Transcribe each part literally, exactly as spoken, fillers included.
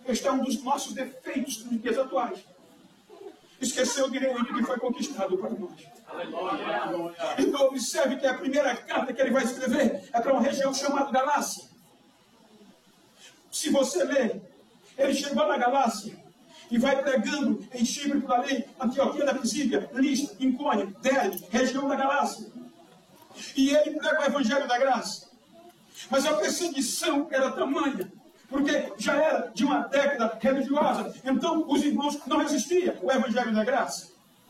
Este é um dos nossos defeitos nos dias atuais. Esqueceu o direito que foi conquistado para nós. Então observe que a primeira carta que ele vai escrever é para uma região chamada Galácia. Se você ler, ele chegou na Galácia e vai pregando em Chipre por ali, Antioquia da Pisídia, Listra, Icônio, Derbe, região da Galácia. E ele prega o Evangelho da Graça. Mas a perseguição era tamanha, porque já era de uma década religiosa. Então os irmãos não resistiam ao Evangelho da Graça.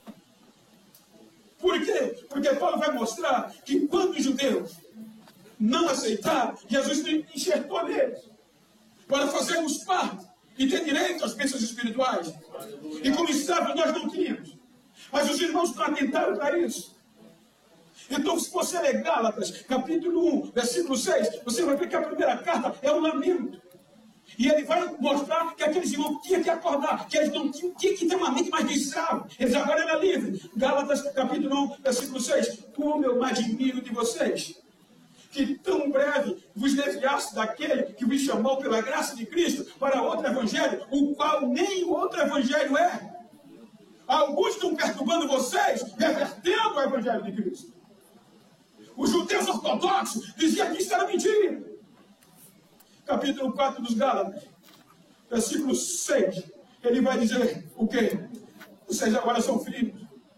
Por quê? Porque Paulo vai mostrar que quando os judeus não aceitaram, Jesus enxertou neles para fazermos parte e ter direito às bênçãos espirituais. E como estava, nós não tínhamos. Mas os irmãos não atentaram para isso. Então, se você ler Gálatas, capítulo um, versículo seis, você vai ver que a primeira carta é um lamento. E ele vai mostrar que aqueles irmãos tinham que acordar, que eles não tinham, tinham que ter uma mente mais de escravo. Eles agora eram livres. Gálatas, capítulo um, versículo seis. Como eu me admiro de vocês, que tão breve vos desviaste daquele que vos chamou pela graça de Cristo para outro evangelho, o qual nem outro evangelho é. Alguns estão perturbando vocês, revertendo o evangelho de Cristo. Os judeus ortodoxos diziam que isso era mentira. Capítulo quatro dos Gálatas, versículo seis, ele vai dizer o quê? Vocês agora são filhos.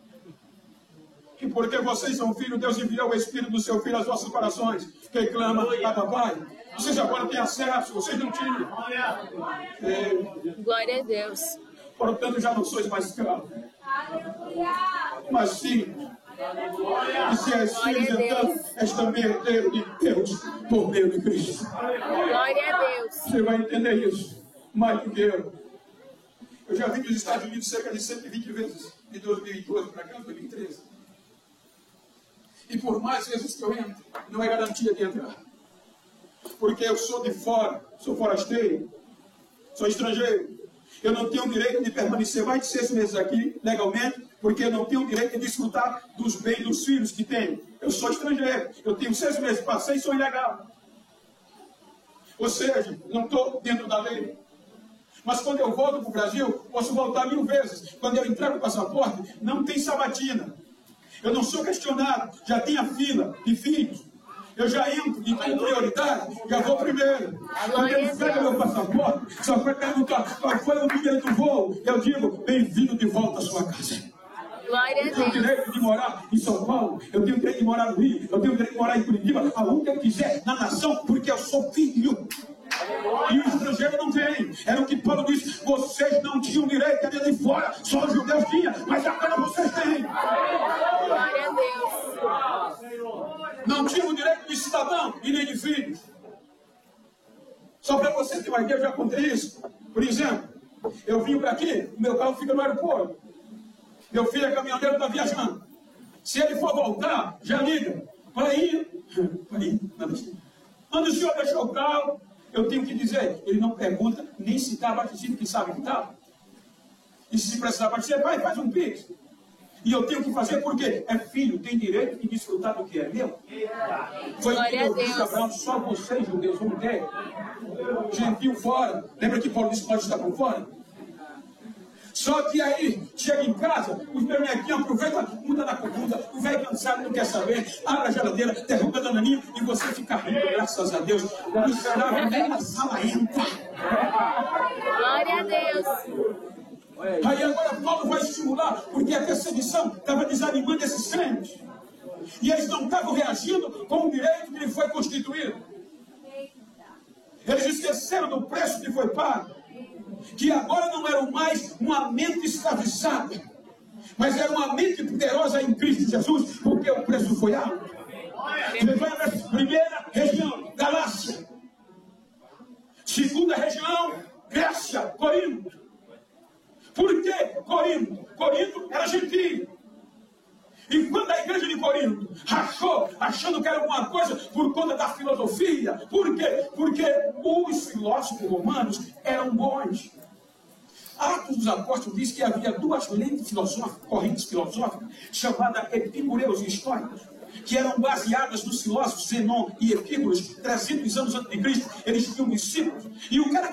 E porque vocês são filhos, Deus enviou o Espírito do seu Filho aos vossos corações, que clama, Abba, Pai. Vocês agora têm acesso, vocês não tinham. É, Glória a Deus. Portanto, já não sois mais escravos, mas sim. E se és filhos, então, és também herdeiro de Deus por meio de Cristo. Glória a Deus. Você vai entender isso mais do que eu. Eu já vim dos Estados Unidos cerca de cento e vinte vezes, de dois mil e doze para cá, dois mil e treze. E por mais vezes que eu entro, não é garantia de entrar. Porque eu sou de fora, sou forasteiro, sou estrangeiro. Eu não tenho o direito de permanecer mais de seis meses aqui, legalmente, porque eu não tenho o direito de desfrutar dos bens dos filhos que tenho. Eu sou estrangeiro, eu tenho seis meses, passei e sou ilegal. Ou seja, não estou dentro da lei. Mas quando eu volto para o Brasil, posso voltar mil vezes. Quando eu entrar com o passaporte, não tem sabatina. Eu não sou questionado, já tenho a fila de filhos. Eu já entro e com prioridade, já vou primeiro. Quando ele pega meu passaporte, só vai perguntar qual foi o número do voo. Eu digo, bem-vindo de volta à sua casa. Glória a Eu tenho o Deus. direito de morar em São Paulo, eu tenho o direito de morar no Rio, eu tenho o direito de morar em Curitiba, aonde eu quiser, na nação, porque eu sou filho. E o estrangeiro não tem. Era o que Paulo disse, vocês não tinham direito de ir de fora, só os judeus tinham, mas agora vocês têm. Glória a Deus. Não tinham o direito de cidadão e nem de filhos. Só para você ter uma ideia, eu já contei isso. Por exemplo, eu vim para aqui, o meu carro fica no aeroporto. Meu filho é caminhoneiro, está viajando. Se ele for voltar, já liga. Aí, aí, quando o senhor deixou o carro, eu tenho que dizer, ele não pergunta nem se está abastecido, que sabe que está. E se precisar abastecer, pai, faz um pix. E eu tenho que fazer porque é filho, tem direito de desfrutar do que é meu. Foi o que eu disse a Abraão, só vocês, judeus, vão ter. Gentil fora. Lembra que Paulo disse que nós estávamos fora? Só que aí, chega em casa, os meus netinhos aproveitam, muda na comida, o velho cansado não quer saber, abre a geladeira, derruba a dananinha e você fica rindo, graças a Deus. O escravo nem na sala entra. Glória a Deus. Aí agora Paulo vai estimular, porque a perseguição estava desanimando esses crentes. E eles não estavam reagindo com o direito que lhe foi constituído. Eles esqueceram do preço que foi pago. Que agora não eram mais uma mente escravizada, mas era uma mente poderosa em Cristo Jesus, porque o preço foi alto. Ele vai na primeira região, Galácia. Segunda região, Grécia, Corinto. Por que Corinto? Corinto era gentil. E quando a igreja de Corinto rachou, achando que era alguma coisa por conta da filosofia, por quê? Porque os filósofos romanos eram bons. Atos dos Apóstolos diz que havia duas lentes filosóficas, correntes filosóficas, chamadas epicureus e históricos, que eram baseadas nos filósofos Zenon e Epícuros, trezentos anos antes de Cristo. Eles tinham discípulos. E o cara